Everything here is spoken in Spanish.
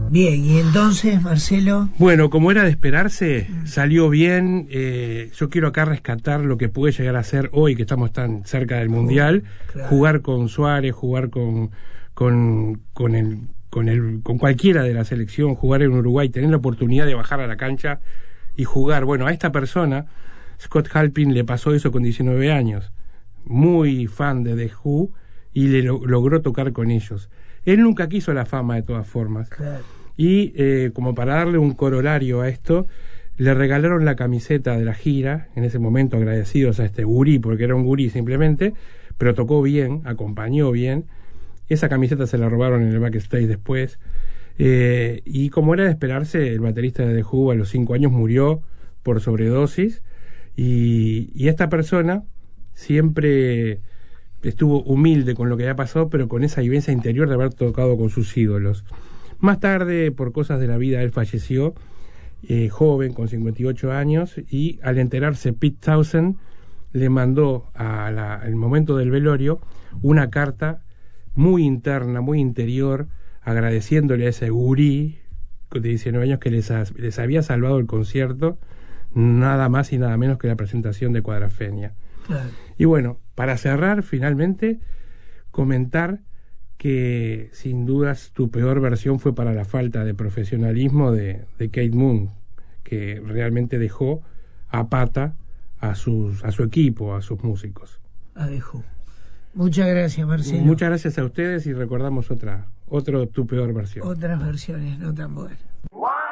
Bien, y entonces, Marcelo. Bueno, como era de esperarse, salió bien. Yo quiero acá rescatar lo que puede llegar a ser hoy, que estamos tan cerca del Mundial, Claro. Jugar con Suárez, jugar con cualquiera de la selección, jugar en Uruguay, tener la oportunidad de bajar a la cancha y jugar. Bueno, a esta persona, Scott Halpin, le pasó eso con 19 años. Muy fan de The Who y logró tocar con ellos. Él nunca quiso la fama de todas formas. Claro. Y como para darle un corolario a esto, le regalaron la camiseta de la gira, en ese momento agradecidos a este gurí, porque era un gurí simplemente, pero tocó bien, acompañó bien. Esa camiseta se la robaron en el backstage después. Y como era de esperarse, el baterista de The Who a los 5 años murió por sobredosis. Y esta persona siempre estuvo humilde con lo que había pasado, pero con esa vivencia interior de haber tocado con sus ídolos. Más tarde, por cosas de la vida, él falleció, joven, con 58 años, y al enterarse, Pete Townshend le mandó al momento del velorio una carta muy interna, muy interior, agradeciéndole a ese gurí de 19 años que les había salvado el concierto, nada más y nada menos que la presentación de Cuadrafenia. Claro. Y bueno, para cerrar, finalmente, comentar que sin dudas tu peor versión fue para la falta de profesionalismo de Keith Moon, que realmente dejó a pata a su equipo, a sus músicos. Adejo. Muchas gracias, Marcelo. Muchas gracias a ustedes y recordamos otro tu peor versión. Otras versiones no tan buenas.